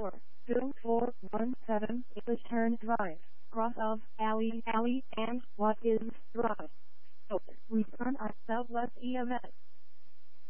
2417 Eastern Drive, cross of Alley, and what is Drive. So, return at Southwest EMS.